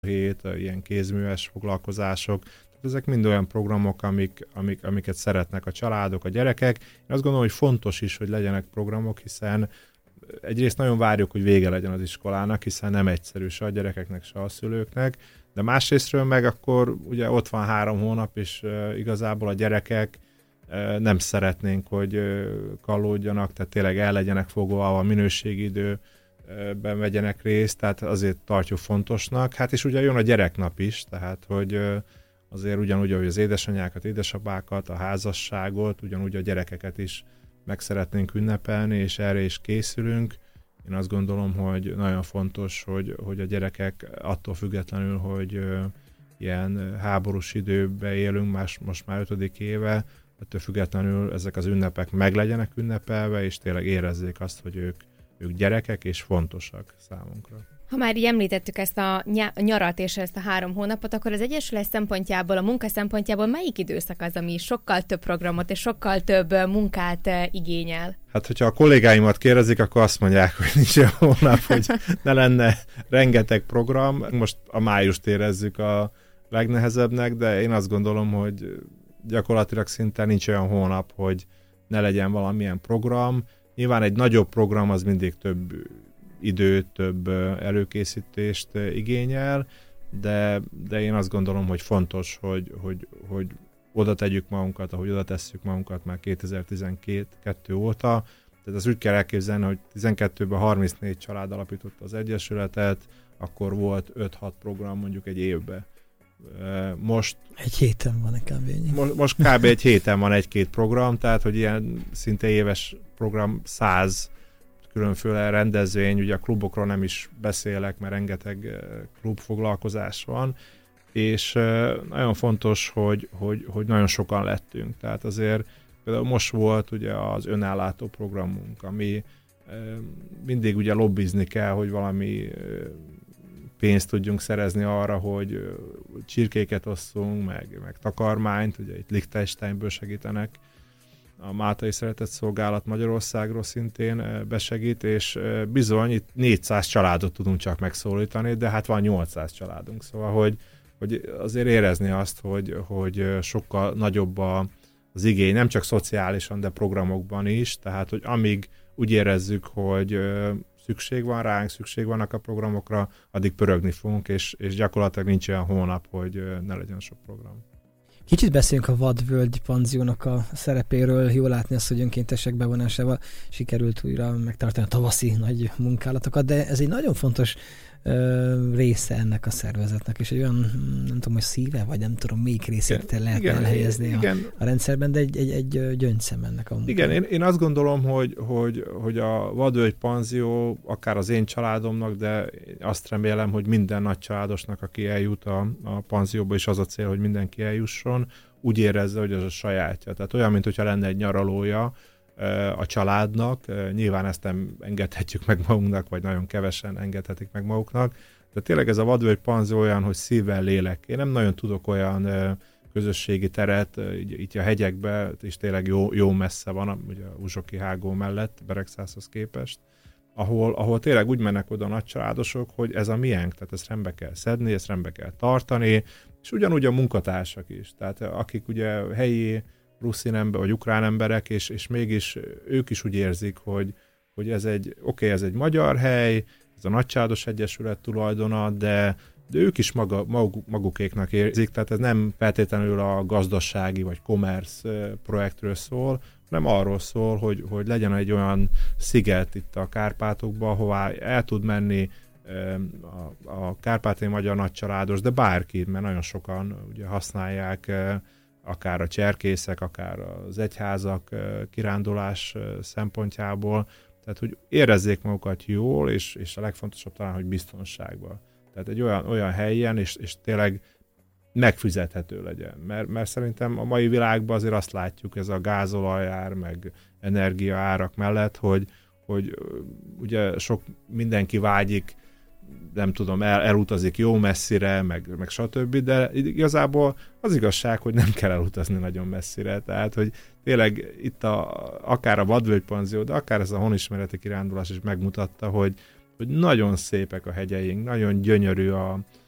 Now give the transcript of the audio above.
hét, ilyen kézműves foglalkozások. Tehát ezek mind olyan programok, amiket szeretnek a családok, a gyerekek. Én azt gondolom, hogy fontos is, hogy legyenek programok, hiszen egyrészt nagyon várjuk, hogy vége legyen az iskolának, hiszen nem egyszerű se a gyerekeknek, se a szülőknek, de másrésztről meg akkor ugye ott van 3 hónap, és igazából a gyerekek nem szeretnénk, hogy kallódjanak, tehát tényleg el legyenek fogva, a minőségi időben vegyenek részt, tehát azért tartjuk fontosnak. Hát és ugye jön a gyereknap is, tehát hogy azért ugyanúgy, hogy az édesanyákat, édesapákat, a házasságot, ugyanúgy a gyerekeket is meg szeretnénk ünnepelni, és erre is készülünk. Én azt gondolom, hogy nagyon fontos, hogy a gyerekek attól függetlenül, hogy ilyen háborús időben élünk, most már 5. éve, ettől függetlenül ezek az ünnepek meg legyenek ünnepelve, és tényleg érezzék azt, hogy ők gyerekek, és fontosak számunkra. Ha már így említettük ezt a nyarat és ezt a 3 hónapot, akkor az Egyesület szempontjából, a munka szempontjából melyik időszak az, ami sokkal több programot és sokkal több munkát igényel? Hát, hogyha a kollégáimat kérdezik, akkor azt mondják, hogy nincs olyan hónap, hogy ne lenne rengeteg program. Most a májust érezzük a legnehezebbnek, de én azt gondolom, hogy gyakorlatilag szinte nincs olyan hónap, hogy ne legyen valamilyen program. Nyilván egy nagyobb program az mindig több időt, több előkészítést igényel, de én azt gondolom, hogy fontos, hogy oda tegyük magunkat, ahogy oda tesszük magunkat már 2012 óta. Tehát ezt úgy kell elképzelni, hogy 12-ben 34 család alapította az Egyesületet, akkor volt 5-6 program mondjuk egy évben. Most egy héten van nekem ennyi. Most kb. Egy héten van 1-2 program, tehát hogy ilyen szinte éves program 100 különféle rendezvény, ugye a klubokról nem is beszélek, mert rengeteg klubfoglalkozás van, és nagyon fontos, hogy nagyon sokan lettünk. Tehát azért például most volt ugye az önállátó programunk, ami mindig ugye lobbizni kell, hogy valami pénzt tudjunk szerezni arra, hogy csirkéket osszunk, meg takarmányt, ugye itt Liechtensteinből segítenek, a Máltai Szeretetszolgálat Magyarországról szintén besegít, és bizony itt 400 családot tudunk csak megszólítani, de hát van 800 családunk, szóval hogy azért érezni azt, hogy sokkal nagyobb az igény, nem csak szociálisan, de programokban is, tehát hogy amíg úgy érezzük, hogy szükség van ránk, szükség vannak a programokra, addig pörögni fogunk, és gyakorlatilag nincs olyan hónap, hogy ne legyen sok program. Kicsit beszéljünk a vadvölgyi panziónak a szerepéről. Jól látni azt, hogy önkéntesek bevonásával sikerült újra megtartani a tavaszi nagy munkálatokat, de ez egy nagyon fontos része ennek a szervezetnek, és egy olyan, nem tudom, hogy szíve, vagy nem tudom, melyik részét lehet elhelyezni a rendszerben, de egy gyöngyszem ennek a munkának. Igen, én azt gondolom, hogy a vadvölgy panzió akár az én családomnak, de azt remélem, hogy minden nagy családosnak, aki eljut a panzióba, és az a cél, hogy mindenki eljusson, úgy érezze, hogy az a sajátja. Tehát olyan, mintha lenne egy nyaralója a családnak. Nyilván ezt nem engedhetjük meg magunknak, vagy nagyon kevesen engedhetik meg maguknak. De tényleg ez a vadvölgy panzió olyan, hogy szívvel, lélek. Én nem nagyon tudok olyan közösségi teret, itt a hegyekben, és tényleg jó messze van, ugye a Uzsoki hágó mellett, Beregszászhoz képest, ahol tényleg úgy mennek oda a nagycsaládosok, hogy ez a miénk, tehát ezt rendbe kell szedni, ezt rendbe kell tartani, és ugyanúgy a munkatársak is, tehát akik ugye helyi ruszin ember, vagy ukrán emberek, és mégis ők is úgy érzik, hogy ez ez egy magyar hely, ez a Nagycsaládos Egyesület tulajdona, de ők is magukéknak érzik, tehát ez nem feltétlenül a gazdasági vagy commerce projektről szól, hanem arról szól, hogy legyen egy olyan sziget itt a Kárpátokban, ahová el tud menni a kárpátai magyar nagycsaládos, de bárki, mert nagyon sokan ugye használják akár a cserkészek, akár az egyházak kirándulás szempontjából, tehát hogy érezzék magukat jól, és a legfontosabb talán, hogy biztonságban. Tehát egy olyan helyen, és tényleg megfizethető legyen. Mert szerintem a mai világban azért azt látjuk, ez a gázolajár, meg energiaárak mellett, hogy ugye mindenki vágyik, nem tudom, elutazik jó messzire, meg stb., de igazából az igazság, hogy nem kell elutazni nagyon messzire, tehát, hogy tényleg itt akár a vadvölgypanzió, de akár ez a honismereti kirándulás is megmutatta, hogy nagyon szépek a hegyeink, nagyon gyönyörű